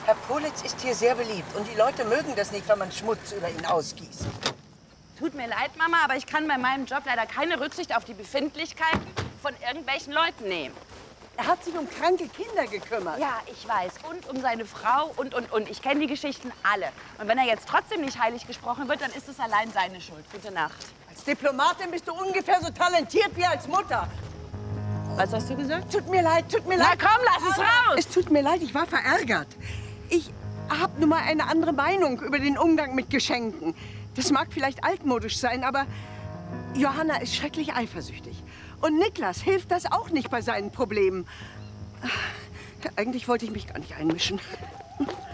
Herr Politz ist hier sehr beliebt und die Leute mögen das nicht, wenn man Schmutz über ihn ausgießt. Tut mir leid, Mama, aber ich kann bei meinem Job leider keine Rücksicht auf die Befindlichkeiten von irgendwelchen Leuten nehmen. Er hat sich um kranke Kinder gekümmert. Ja, ich weiß. Und um seine Frau und. Ich kenne die Geschichten alle. Und wenn er jetzt trotzdem nicht heilig gesprochen wird, dann ist es allein seine Schuld. Gute Nacht. Als Diplomatin bist du ungefähr so talentiert wie als Mutter. Was hast du gesagt? Tut mir leid, tut mir leid. Na komm, lass es raus! Es tut mir leid, ich war verärgert. Ich habe nun mal eine andere Meinung über den Umgang mit Geschenken. Das mag vielleicht altmodisch sein, aber Johanna ist schrecklich eifersüchtig. Und Niklas hilft das auch nicht bei seinen Problemen. Eigentlich wollte ich mich gar nicht einmischen.